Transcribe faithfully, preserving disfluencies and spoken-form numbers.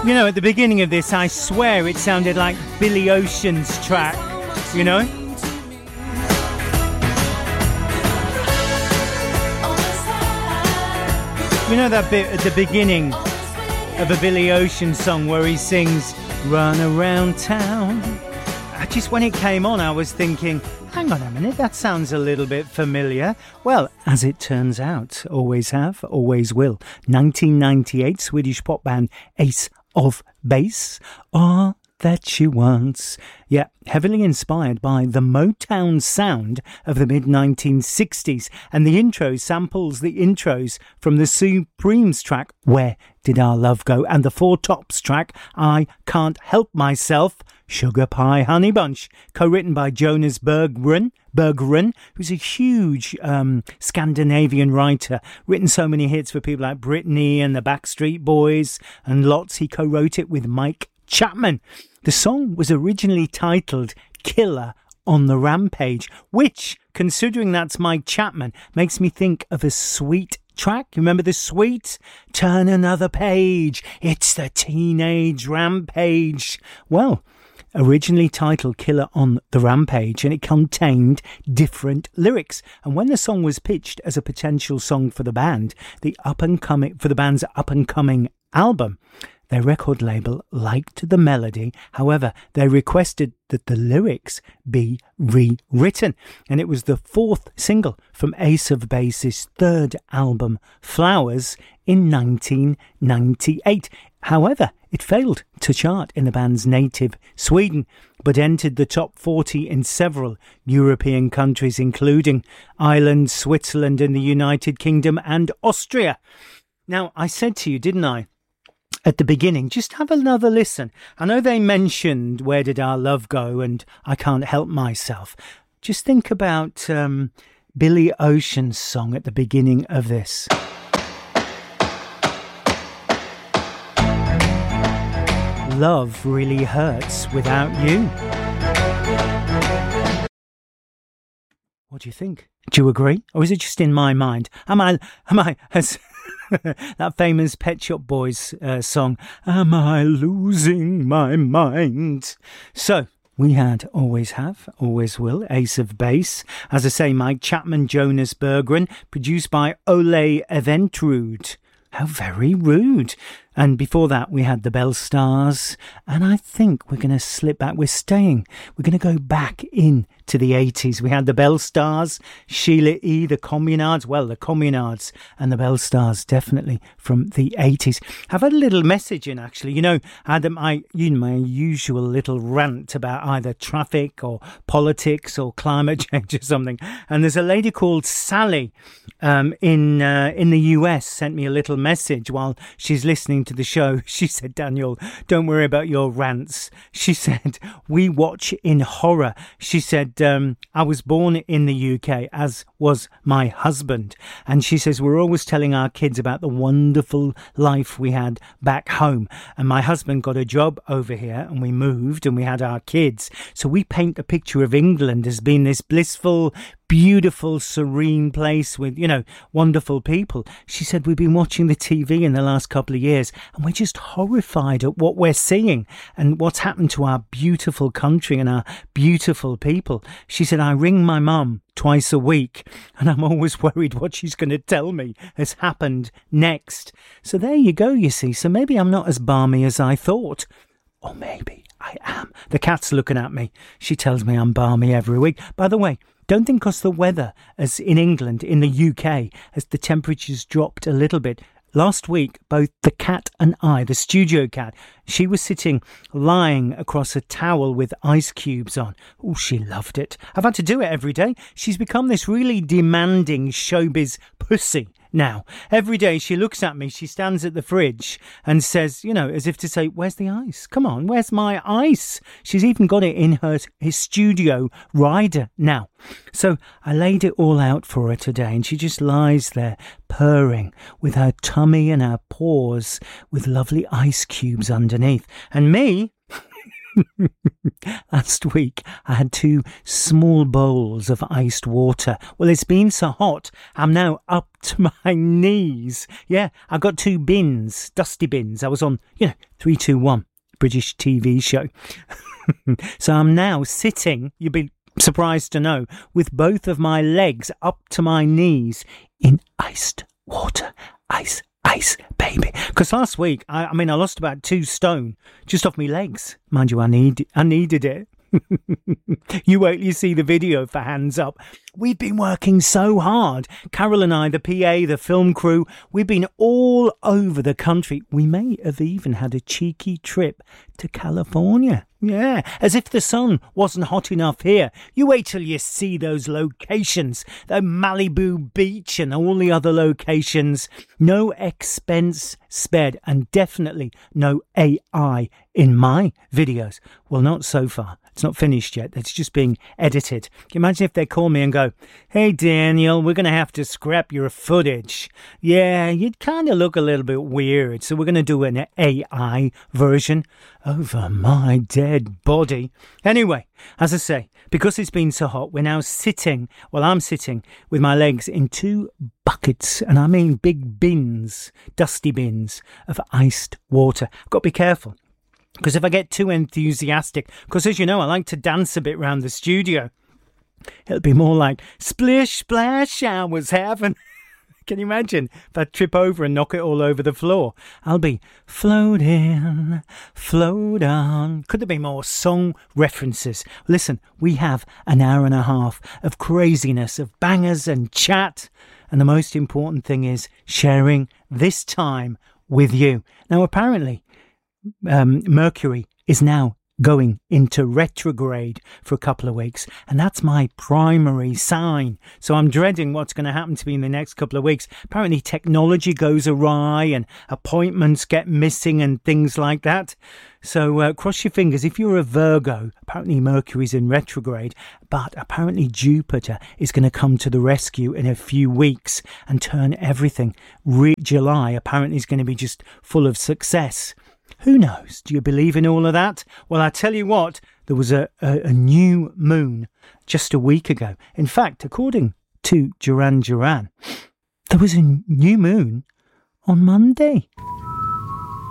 You know, at the beginning of this, I swear it sounded like Billy Ocean's track, you know? You know that bit at the beginning of a Billy Ocean song where he sings, "Run around town"? I just, when it came on, I was thinking, hang on a minute, that sounds a little bit familiar. Well, as it turns out, always have, always will. nineteen ninety-eight, Swedish pop band Ace of Base, All That She Wants. Yeah, heavily inspired by the Motown sound of the mid nineteen sixties. And the intro samples the intros from the Supremes track, Where Did Our Love Go? And the Four Tops track, I Can't Help Myself, Sugar Pie Honey Bunch, co-written by Jonas Berggren, Berggren, who's a huge um, Scandinavian writer, written so many hits for people like Britney and the Backstreet Boys and lots. He co-wrote it with Mike Chapman. The song was originally titled Killer on the Rampage, which, considering that's Mike Chapman, makes me think of a Sweet track. You remember the Sweet? Turn another page. It's the teenage rampage. Well, originally titled Killer on the Rampage, and it contained different lyrics. And when the song was pitched as a potential song for the band, the up and coming for the band's up and coming album, their record label liked the melody. However, they requested that the lyrics be rewritten. And it was the fourth single from Ace of Base's third album, Flowers, in nineteen ninety-eight. However, it failed to chart in the band's native Sweden, but entered the top forty in several European countries, including Ireland, Switzerland, and the United Kingdom and Austria. Now, I said to you, didn't I, at the beginning, just have another listen. I know they mentioned Where Did Our Love Go and I Can't Help Myself. Just think about um, Billy Ocean's song at the beginning of this. Love really hurts without you. What do you think? Do you agree? Or is it just in my mind? Am I, am I, as that famous Pet Shop Boys uh, song, am I losing my mind? So, we had Always Have, Always Will, Ace of Base. As I say, Mike Chapman, Jonas Berggren, produced by Ole Eventrud. How very rude. And before that, we had the Bell Stars. And I think we're going to slip back. We're staying. We're going to go back in to the eighties. We had the Bell Stars, Sheila E., the Communards. Well, the Communards and the Bell Stars, definitely from the eighties. I've had a little message in, actually. You know, I had my, you know, my usual little rant about either traffic or politics or climate change or something. And there's a lady called Sally um, in uh, in the U S sent me a little message while she's listening to the show. She said, Daniel, don't worry about your rants. She said, we watch in horror. She said, um, I was born in the U K, as was my husband. And she says, we're always telling our kids about the wonderful life we had back home. And my husband got a job over here and we moved and we had our kids. So we paint a picture of England as being this blissful, beautiful, serene place with, you know, wonderful people. She said, we've been watching the T V in the last couple of years and we're just horrified at what we're seeing and what's happened to our beautiful country and our beautiful people. She said, I ring my mum twice a week and I'm always worried what she's going to tell me has happened next. So there you go, you see. So maybe I'm not as balmy as I thought. Or maybe I am. The cat's looking at me. She tells me I'm balmy every week. By the way, don't think because the weather, as in England, in the U K, as the temperatures dropped a little bit. Last week, both the cat and I, the studio cat, she was sitting lying across a towel with ice cubes on. Oh, she loved it. I've had to do it every day. She's become this really demanding showbiz pussy. Now, every day she looks at me, she stands at the fridge and says, you know, as if to say, where's the ice? Come on, where's my ice? She's even got it in her his studio rider now. So I laid it all out for her today and she just lies there purring with her tummy and her paws with lovely ice cubes underneath. And me, Last week, I had two small bowls of iced water. Well, it's been so hot, I'm now up to my knees. Yeah, I got two bins, dusty bins. I was on, you know, three two one, British T V show. So I'm now sitting, you'd be surprised to know, with both of my legs up to my knees in iced water. Ice, ice, baby. Because last week, I, I mean, I lost about two stone just off my legs. Mind you, I need, I needed it. You wait till you see the video for Hands Up. We've been working so hard. Carol and I, the P A, the film crew, we've been all over the country. We may have even had a cheeky trip to California. Yeah, as if the sun wasn't hot enough here. You wait till you see those locations, the Malibu Beach and all the other locations. No expense spared, and definitely no A I in my videos. Well, not so far. It's not finished yet. It's just being edited. Can you imagine if they call me and go, "Hey, Daniel, we're going to have to scrap your footage. Yeah, you'd kind of look a little bit weird, so we're going to do an A I version over my dead body." Anyway, as I say, because it's been so hot, we're now sitting, well, I'm sitting with my legs in two buckets, and I mean big bins, dusty bins of iced water. I've got to be careful. Because if I get too enthusiastic, because as you know, I like to dance a bit round the studio, it'll be more like splish splash I was having. Can you imagine if I trip over and knock it all over the floor? I'll be floating, float on. Could there be more song references? Listen, we have an hour and a half of craziness, of bangers and chat. And the most important thing is sharing this time with you. Now, apparently, Um, Mercury is now going into retrograde for a couple of weeks, and that's my primary sign. So I'm dreading what's going to happen to me in the next couple of weeks. Apparently technology goes awry and appointments get missing and things like that. So uh, cross your fingers. If you're a Virgo, apparently Mercury's in retrograde, but apparently Jupiter is going to come to the rescue in a few weeks and turn everything. Re- July apparently is going to be just full of success. Who knows? Do you believe in all of that? Well, I tell you what, there was a, a, a new moon just a week ago. In fact, according to Duran Duran, there was a new moon on Monday.